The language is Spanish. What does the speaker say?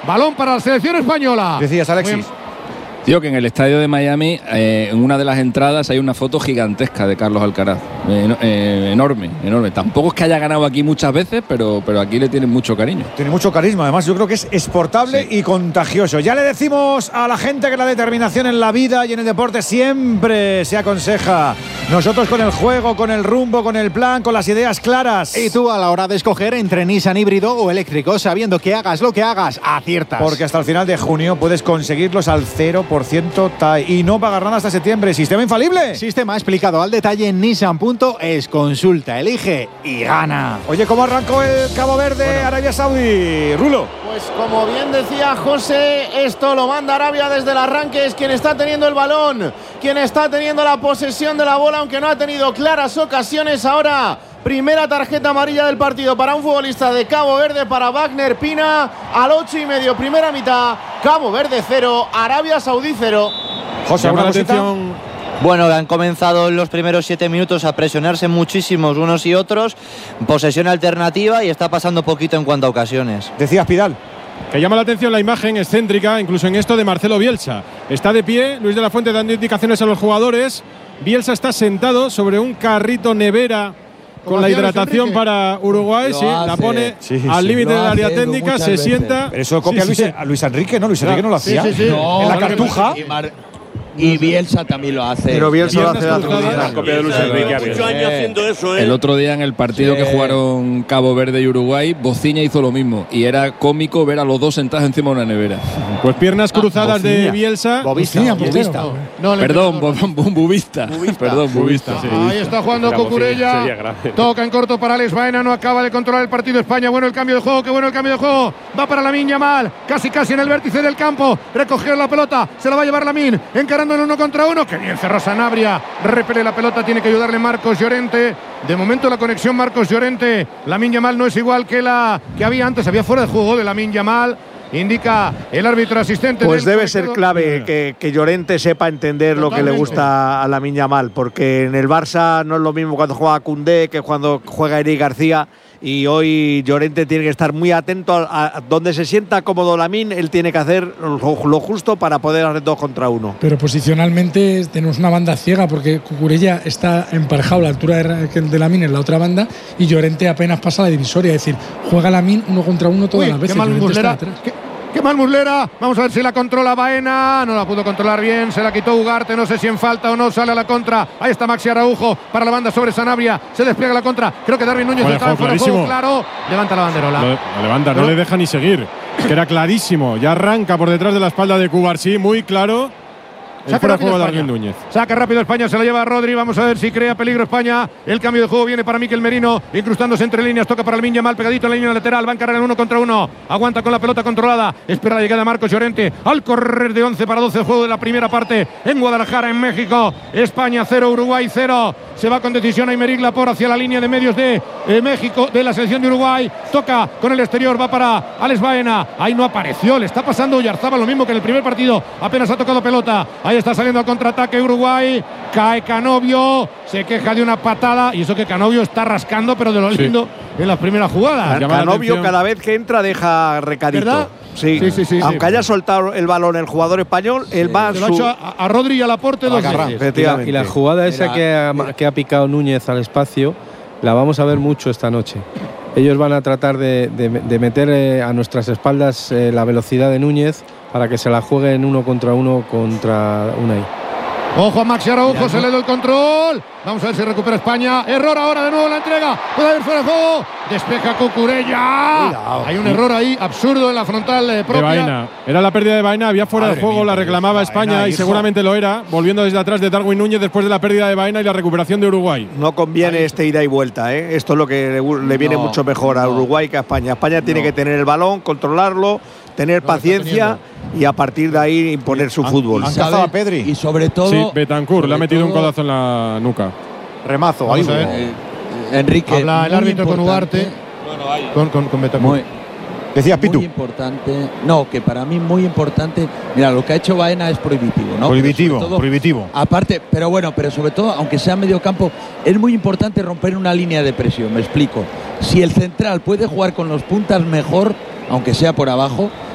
balón para la selección española. Decías, Alexis. Digo que en el estadio de Miami, en una de las entradas hay una foto gigantesca de Carlos Alcaraz. Enorme. Tampoco es que haya ganado aquí muchas veces, pero aquí le tienen mucho cariño. Tiene mucho carisma, además yo creo que es exportable y contagioso. Ya le decimos a la gente que la determinación en la vida y en el deporte siempre se aconseja. Nosotros con el juego, con el rumbo, con el plan, con las ideas claras. Y tú a la hora de escoger entre Nissan híbrido o eléctrico, sabiendo que hagas lo que hagas, aciertas. Porque hasta el final de junio puedes conseguirlos al 0% TAE y no pagar nada hasta septiembre. ¿Sistema infalible? Sistema explicado al detalle en Nissan.es. Consulta, elige y gana. Oye, ¿cómo arrancó el Cabo Verde, Arabia Saudí? Rulo. Pues como bien decía José, esto lo manda Arabia desde el arranque. Es quien está teniendo el balón, quien está teniendo la posesión de la bola, aunque no ha tenido claras ocasiones. Ahora, primera tarjeta amarilla del partido para un futbolista de Cabo Verde, para Wagner Pina, al 8:30, primera mitad. Cabo Verde 0, Arabia Saudí 0. José, ¿alguna cosita? Bueno, han comenzado en los primeros 7 minutos a presionarse muchísimos unos y otros, posesión alternativa, y está pasando poquito en cuanto a ocasiones. Decías, Pidal. Que llama la atención la imagen excéntrica, incluso en esto, de Marcelo Bielsa. Está de pie, Luis de la Fuente dando indicaciones a los jugadores. Bielsa está sentado sobre un carrito nevera con la hidratación para Uruguay, la pone al límite del área técnica, se sienta. Pero eso copia a Luis Enrique, ¿no? Luis Enrique no lo hacía. No, en la Cartuja. Y Bielsa también lo hace. Pero Bielsa lo hace la copia de Luis Enrique. Muchos años haciendo eso, El otro día en el partido que jugaron Cabo Verde y Uruguay, Bociña hizo lo mismo. Y era cómico ver a los dos sentados encima de una nevera. Pues piernas cruzadas de Bielsa. Bobista. Perdón, Bubista. Perdón, Bubista. Sí. Ahí está jugando Cucurella. Toca en corto para Alex Baena. No acaba de controlar el partido España. Bueno el cambio de juego. Qué bueno el cambio de juego. Va para Lamine Yamal. Casi en el vértice del campo. Recogió la pelota. Se la va a llevar Lamine. Encarando en 1 contra 1. Que bien cerró Sanabria. Repele la pelota. Tiene que ayudarle Marcos Llorente. De momento la conexión Marcos Llorente. Lamine Yamal no es igual que la que había antes. Había fuera de juego de Lamine Yamal. Indica el árbitro asistente. Pues debe ser clave que Llorente sepa entender lo que le gusta a Lamine Yamal, porque en el Barça no es lo mismo cuando juega Koundé que cuando juega Eric García, y hoy Llorente tiene que estar muy atento a donde se sienta cómodo Lamine. Él tiene que hacer lo justo para poder hacer 2 contra 1. Pero posicionalmente tenemos una banda ciega, porque Cucurella está emparejado a la altura de Lamine en la otra banda, y Llorente apenas pasa la divisoria, es decir, juega Lamine 1 contra 1 todas las veces. Qué mal Muslera. Vamos a ver si la controla Baena. No la pudo controlar bien. Se la quitó Ugarte. No sé si en falta o no. Sale a la contra. Ahí está Maxi Araujo para la banda sobre Sanabria. Se despliega la contra. Creo que Darwin Núñez está fuera de juego, claro. Levanta la banderola. Lo levanta, no le deja ni seguir. Que era clarísimo. Ya arranca por detrás de la espalda de Cubarsí. Muy claro. Saca rápido España, se la lleva a Rodri. Vamos a ver si crea peligro España. El cambio de juego viene para Mikel Merino, incrustándose entre líneas. Toca para Lamine Yamal, pegadito en la línea lateral. Va a encarar en 1 contra 1. Aguanta con la pelota controlada. Espera la llegada de Marcos Llorente. Al correr de 11 para 12 el juego de la primera parte en Guadalajara, en México. España 0, Uruguay 0. Se va con decisión Aymeric Laporte hacia la línea de medios de México, de la selección de Uruguay. Toca con el exterior, va para Alex Baena. Ahí no apareció, le está pasando Oyarzábal lo mismo que en el primer partido. Apenas ha tocado pelota. Ahí está saliendo al contraataque Uruguay. Cae Canovio, se queja de una patada, y eso que Canovio está rascando, pero de lo lindo en las primeras jugadas. Canovio cada vez que entra deja recadito. ¿Verdad? Sí. Aunque haya soltado el balón el jugador español, él va lo ha hecho a Rodri y a Laporte 2 veces. Y la jugada esa que ha picado Núñez al espacio, la vamos a ver mucho esta noche. Ellos van a tratar de meter a nuestras espaldas la velocidad de Núñez para que se la juegue en 1 contra 1 contra Unai. Ojo a Maxi Araujo, se le da el control. Vamos a ver si recupera España. Error ahora de nuevo la entrega. Puede haber fuera de juego. Despeja Cucurella. Hay un error ahí absurdo en la frontal propia. De Baena. Era la pérdida de Baena. Había fuera de juego. La reclamaba España y seguramente lo era. Volviendo desde atrás de Darwin Núñez después de la pérdida de Baena y la recuperación de Uruguay. No conviene este ida y vuelta. Esto es lo que le viene mucho mejor a Uruguay que a España. España tiene que tener el balón, controlarlo, tener paciencia y a partir de ahí imponer su fútbol. Han cazado a Pedri. Y sobre todo… Sí, Bentancur le ha metido un codazo en la nuca. Remazo. Vamos a ver. Enrique, habla el árbitro con Ugarte. Con Bentancur. Decías, Pitu. Muy importante. No, que para mí muy importante. Mira, lo que ha hecho Baena es prohibitivo, ¿no? Prohibitivo. Aparte, pero sobre todo, aunque sea medio campo, es muy importante romper una línea de presión. Me explico. Si el central puede jugar con los puntas mejor, aunque sea por abajo,